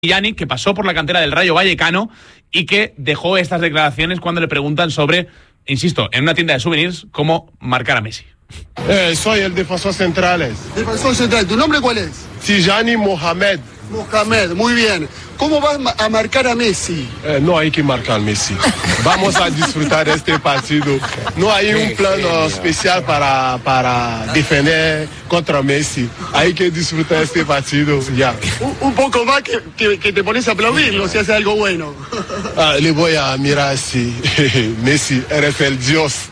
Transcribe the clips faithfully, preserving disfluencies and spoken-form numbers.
Yannick, que pasó por la cantera del Rayo Vallecano y que dejó estas declaraciones cuando le preguntan sobre, insisto, en una tienda de souvenirs, cómo marcar a Messi. Eh, soy el defensor central. Defensor central. ¿Tu nombre cuál es? Tijani Mohamed. Mohamed, muy bien. ¿Cómo vas a marcar a Messi? Eh, no hay que marcar a Messi. Vamos a disfrutar de este partido. No hay un plano especial para, para defender contra Messi. Hay que disfrutar de este partido ya. Un, un poco más que, que, que te pones a aplaudirlo si hace algo bueno. Ah, le voy a mirar así. Messi, eres el Dios.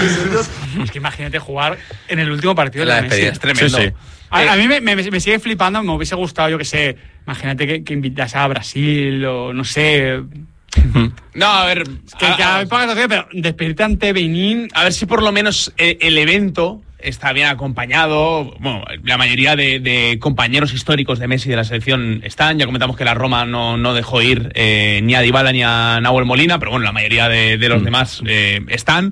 Es que imagínate jugar en el último partido de la, la Messi. Es tremendo. Sí, sí. A, a mí me, me, me sigue flipando, me hubiese gustado, yo que sé, imagínate que, que invitas a Brasil o no sé. No, a ver. Que, a, que a, a, pero despedirte ante Benín. A ver si por lo menos el, el evento está bien acompañado. Bueno, la mayoría de, de compañeros históricos de Messi de la selección están. Ya comentamos que la Roma no, no dejó ir eh, ni a Dybala ni a Nahuel Molina, pero bueno, la mayoría de, de los mm. demás eh, están.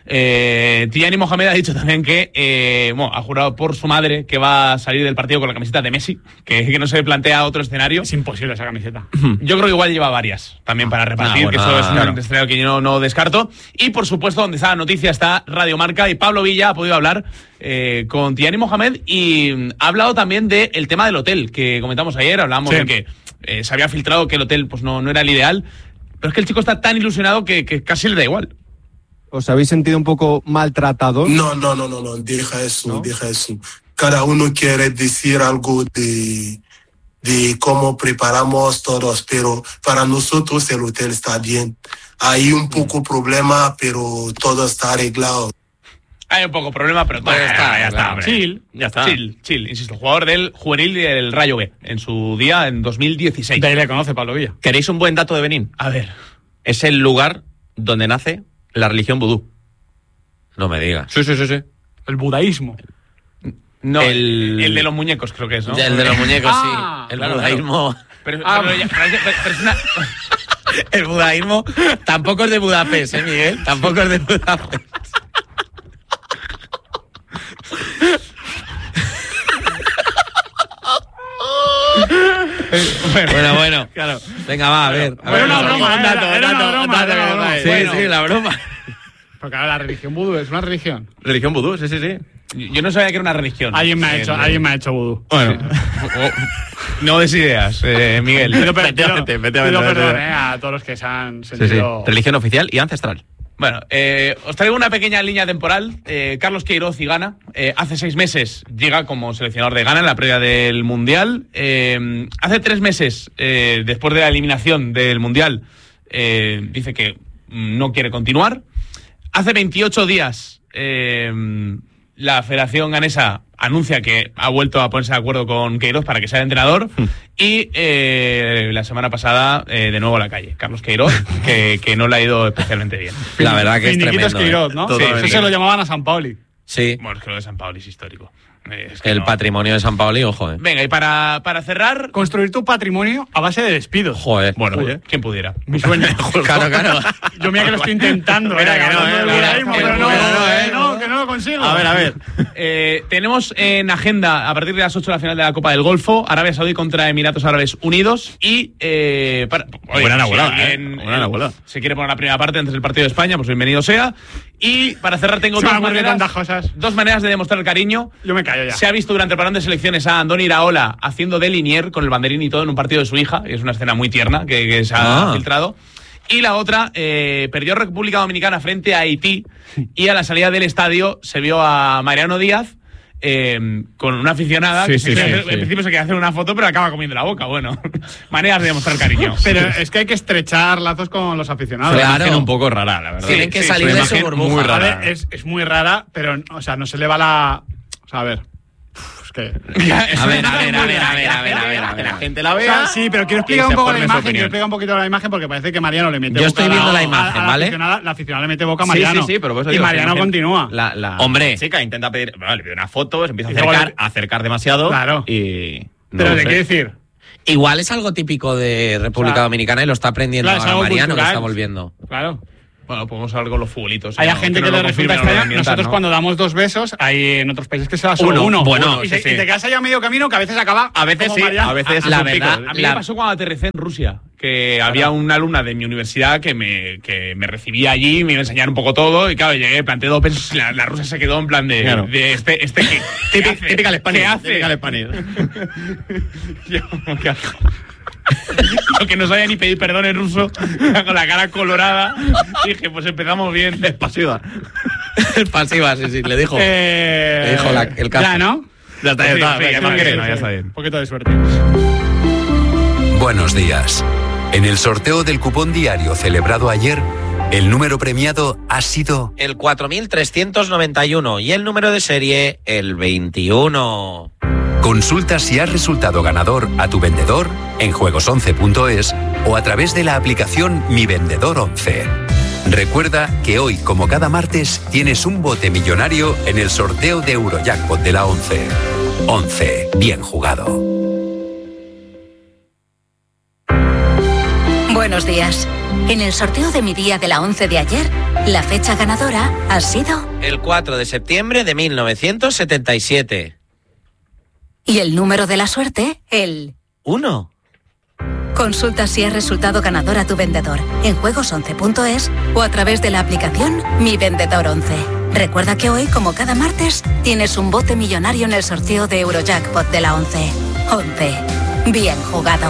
Eh, Tijani Mohamed ha dicho también que eh, bueno, ha jurado por su madre que va a salir del partido con la camiseta de Messi, que, que no se plantea otro escenario. Es imposible esa camiseta. Yo creo que igual lleva varias también para repartir, ah, bueno, que eso es un claro. escenario que yo no, no descarto. Y por supuesto, donde está la noticia está Radio Marca, y Pablo Villa ha podido hablar eh, con Tijani Mohamed y ha hablado también del tema del hotel que comentamos ayer. Hablábamos sí. de que eh, se había filtrado que el hotel pues no, no era el ideal, pero es que el chico está tan ilusionado que, que casi le da igual. ¿Os habéis sentido un poco maltratados? No, no, no, no, no, deja eso, ¿no? deja eso. Cada uno quiere decir algo de, de cómo preparamos todos, pero para nosotros el hotel está bien. Hay un poco problema, pero todo está arreglado. Hay un poco problema, pero todo ya está, ya está. Hombre. Chill, ya está. Chill, chill, insisto, jugador del juvenil del Rayo B en su día, en dos mil dieciséis. De ahí le conoce Pablo Villa. ¿Queréis un buen dato de Benín? A ver. Es el lugar donde nace la religión vudú. No me digas. Sí, sí, sí, sí. El budaísmo. No, el, el de los muñecos creo que es, ¿no? El de los muñecos, ah, sí. El claro, budaísmo... Claro. Pero, ah, pero, ya, pero, pero es una... El budaísmo tampoco es de Budapest, ¿eh, Miguel? Tampoco es de Budapest. bueno, bueno, bueno. Claro. Venga, va, a ver. A bueno, ver, una broma, un dato, era, era una broma, dato, era una broma. Sí, Bueno. sí, la broma. Porque ahora la religión vudú es una religión. Religión vudú, sí, sí, sí. Yo no sabía que era una religión. Alguien me ha hecho, alguien me ha hecho vudú. Bueno. No des ideas, eh, Miguel. Pido perdón eh, a todos los que se han sentido... Sí, sí. Religión oficial y ancestral. Bueno, eh, os traigo una pequeña línea temporal. Eh, Carlos Queiroz y Ghana. Eh, hace seis meses llega como seleccionador de Ghana en la previa del Mundial. Eh, hace tres meses, eh, después de la eliminación del Mundial, eh, dice que no quiere continuar. Hace veintiocho días, eh, la Federación Ganesa anuncia que ha vuelto a ponerse de acuerdo con Queiroz para que sea el entrenador. Y eh, la semana pasada, eh, de nuevo a la calle. Carlos Queiroz, que, que no le ha ido especialmente bien. La verdad que es tremendo. Queiroz, ¿no? Sí, eso se lo llamaban a San Paoli. Sí. Bueno, es que lo de San Paoli es histórico. Es que el no. patrimonio de San Paoli, ojo, eh. Venga, y para, para cerrar... Construir tu patrimonio a base de despidos. Joder. Bueno, Oye. ¿quién pudiera? Mi sueño. Claro, claro. Yo mira que lo estoy intentando. Mira que no, eh, mira, mismo, que pero no, no, eh, eh, no, que no lo consigo. A ver, a ver. Eh, tenemos en agenda, a partir de las ocho, la final de la Copa del Golfo, Arabia Saudí contra Emiratos Árabes Unidos. Y... Eh, para, oye, Buena si enamorada, alguien, eh. Buena enamorada. Se quiere poner la primera parte antes del partido de España, pues bienvenido sea. Y para cerrar tengo Se dos me han ocurrido maneras, tantas cosas. dos maneras de demostrar el cariño. Yo me callo ya. Se ha visto durante el parón de selecciones a Andoni Iraola haciendo de linier con el banderín y todo en un partido de su hija, y es una escena muy tierna que, que se ha Ah. filtrado. Y la otra, eh, perdió República Dominicana frente a Haití, y a la salida del estadio se vio a Mariano Díaz eh, con una aficionada Sí, que sí, se, sí, en sí. principio se quería hacer una foto, pero acaba comiendo la boca. Bueno, maneras de demostrar cariño. Pero es que hay que estrechar lazos con los aficionados. Claro. Una imagen un poco rara, la verdad. Tienen que Sí, salir es de una su imagen burbuja. muy A rara. ver, es, es muy rara, pero, o sea, no se le va la... O sea, a ver... Uf, es que... A ver, a ver, a ver, a ver, a ver, a ver, a ver. La gente la O vea. sea, sí, pero quiero explicar y un se poco la forme su imagen, opinión. quiero explicar un poquito la imagen porque parece que Mariano le mete Yo boca estoy a la- viendo la a- imagen, a la ¿vale? aficionada- La aficionada le mete boca a Sí, Mariano. sí, sí, pero por eso y digo, Mariano la imagen- continúa. La, la Hombre. chica intenta pedir, bueno, le pide una foto, se empieza a Y luego acercar, le- a acercar demasiado. Claro. Y. no Pero lo ¿de sé. qué decir? Igual es algo típico de República O sea, Dominicana y lo está aprendiendo claro, es ahora algo Mariano, que cultural. está volviendo. Claro. Bueno, podemos hablar con los futbolitos. Hay no, gente que, no que le lo resulta confirmen, extraño. no Nosotros ¿no? cuando damos dos besos, hay en otros países que se da solo Uno, uno. bueno, y, sí, se- sí. y te quedas ahí a medio camino que a veces acaba. A veces como sí, María. a veces La es un verdad, pico. a mí La- me pasó cuando aterricé en Rusia, que había una alumna de mi universidad que me, que me recibía allí, me iba a enseñar un poco todo, y claro, llegué, planteé dos besos y la, la rusa se quedó en plan de, Claro. de este, este que, ¿qué Típica, hace? típica al ¿Qué Spanish, hace? típica al Spanish. Yo, ¿qué hago? Lo que no sabía ni pedir perdón en ruso, con la cara colorada, dije, pues empezamos bien. Es pasiva. Es pasiva, sí, sí, le dijo. Eh, Le dijo la- el caso. Ya, ¿no? Ya está, ya Sí, está. sí, ya ¿qué está más bien, quieres? no, ya está bien. Un poquito de suerte. Buenos días. En el sorteo del cupón diario celebrado ayer, el número premiado ha sido El cuatro mil trescientos noventa y uno y el número de serie, el veintiuno. Consulta si has resultado ganador a tu vendedor en juegos once punto es o a través de la aplicación Mi Vendedor once. Recuerda que hoy, como cada martes, tienes un bote millonario en el sorteo de Eurojackpot de la once. once. Bien jugado. Buenos días. En el sorteo de mi día de la once de ayer, la fecha ganadora ha sido... El cuatro de septiembre de mil novecientos setenta y siete. Y el número de la suerte, el... Uno. Consulta si has resultado ganador a tu vendedor en juegos once punto es o a través de la aplicación Mi Vendedor once. Recuerda que hoy, como cada martes, tienes un bote millonario en el sorteo de Eurojackpot de la once. once. Bien jugado.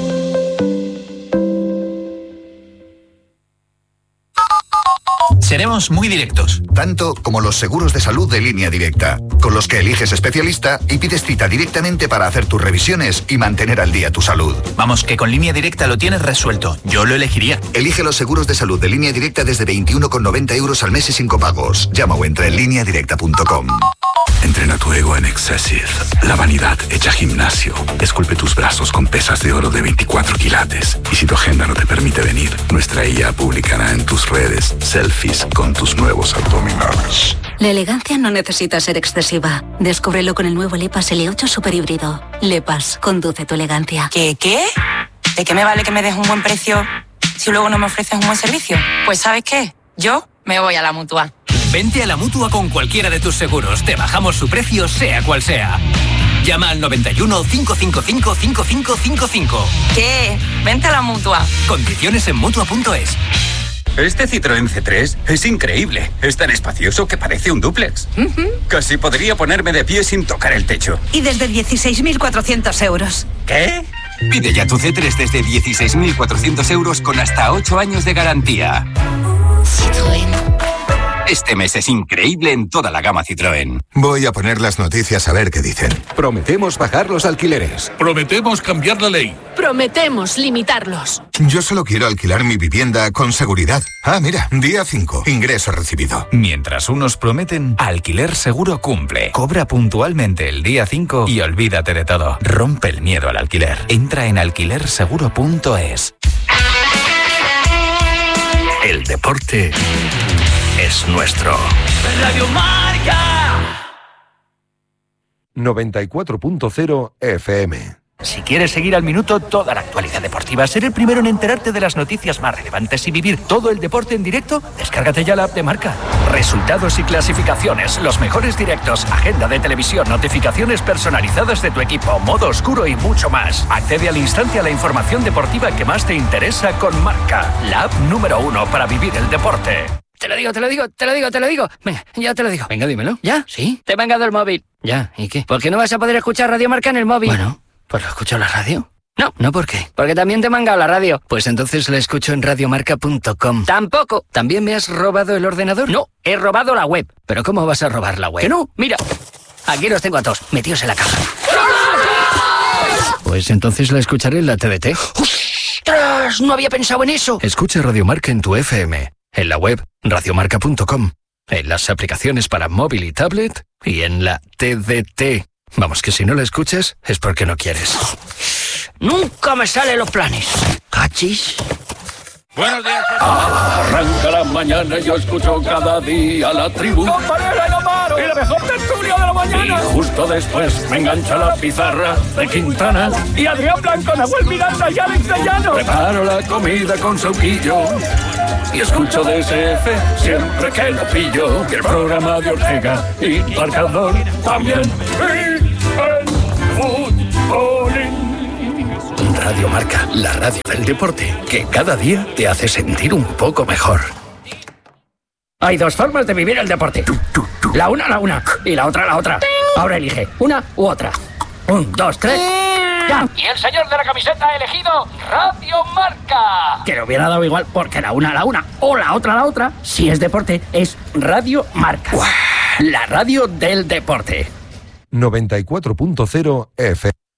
Seremos muy directos. Tanto como los seguros de salud de Línea Directa, con los que eliges especialista y pides cita directamente para hacer tus revisiones y mantener al día tu salud. Vamos, que con Línea Directa lo tienes resuelto. Yo lo elegiría. Elige los seguros de salud de Línea Directa desde veintiuno con noventa euros al mes y sin copagos. Llama o entra en línea directa punto com. Entrena tu ego en Excessive. La vanidad hecha gimnasio. Esculpe tus brazos con pesas de oro de veinticuatro quilates. Y si tu agenda no te permite venir, nuestra I A publicará en tus redes selfies con tus nuevos abdominales. La elegancia no necesita ser excesiva. Descúbrelo con el nuevo Lepas L ocho Super Híbrido. Lepas, conduce tu elegancia. ¿Qué, qué? ¿De qué me vale que me des un buen precio si luego no me ofreces un buen servicio? Pues ¿sabes qué? Yo me voy a la Mutua. Vente a la Mutua con cualquiera de tus seguros. Te bajamos su precio, sea cual sea. Llama al noventa y uno, cinco cinco cinco, cinco cinco cinco cinco. ¿Qué? Vente a la Mutua. Condiciones en Mutua punto es. Este Citroën C tres es increíble. Es tan espacioso que parece un dúplex. Uh-huh. Casi podría ponerme de pie sin tocar el techo. Y desde dieciséis mil cuatrocientos euros. ¿Qué? Pide ya tu C tres desde dieciséis mil cuatrocientos euros con hasta ocho años de garantía. Citroën. Este mes es increíble en toda la gama Citroën. Voy a poner las noticias a ver qué dicen. Prometemos bajar los alquileres. Prometemos cambiar la ley. Prometemos limitarlos. Yo solo quiero alquilar mi vivienda con seguridad. Ah, mira, día cinco, ingreso recibido. Mientras unos prometen, Alquiler Seguro cumple. Cobra puntualmente el día cinco y olvídate de todo. Rompe el miedo al alquiler. Entra en alquiler seguro punto es. El deporte es nuestro. Radio Marca. noventa y cuatro punto cero F M. Si quieres seguir al minuto toda la actualidad deportiva, ser el primero en enterarte de las noticias más relevantes y vivir todo el deporte en directo, descárgate ya la app de Marca. Resultados y clasificaciones, los mejores directos, agenda de televisión, notificaciones personalizadas de tu equipo, modo oscuro y mucho más. Accede al instante a la información deportiva que más te interesa con Marca, la app número uno para vivir el deporte. Te lo digo, te lo digo, te lo digo, te lo digo. Venga, ya te lo digo. Venga, dímelo. ¿Ya? ¿Sí? Te he mangado el móvil. Ya, ¿y qué? ¿Por qué no vas a poder escuchar Radio Marca en el móvil? Bueno, pues lo escucho en la radio. No, ¿no por qué? Porque también te he mangado la radio. Pues entonces la escucho en radiomarca punto com. Tampoco. ¿También me has robado el ordenador? No, he robado la web. ¿Pero cómo vas a robar la web? Que no, mira. Aquí los tengo a todos, metidos en la caja. Pues entonces la escucharé en la T D T. ¡Ostras! No había pensado en eso. Escucha Radio Marca en tu F M. En la web radiomarca punto com, en las aplicaciones para móvil y tablet y en la T D T. Vamos, que si no la escuchas es porque no quieres. Nunca me salen los planes. ¿Cachis? Buenos días. Arranca la mañana y yo escucho cada día la tribu. ¡Compañero, no más! Claro, y la mejor tertulia de la mañana. Y justo después me engancha la pizarra de Quintana y Adrián Blanco, Nahuel Miranda y Alex de Llano. Preparo la comida con Sauquillo y escucho D S F siempre que lo pillo. Y el programa de Ortega y Marcador también. Y el fútbolín. Radio Marca, la radio del deporte, que cada día te hace sentir un poco mejor. Hay dos formas de vivir el deporte. La una, la una. Y la otra, la otra. Ahora elige una u otra. Un, dos, tres. ¡Ya! Y el señor de la camiseta ha elegido Radio Marca. Que le hubiera dado igual porque la una, la una. O la otra, la otra. Si es deporte, es Radio Marca. La radio del deporte. noventa y cuatro punto cero F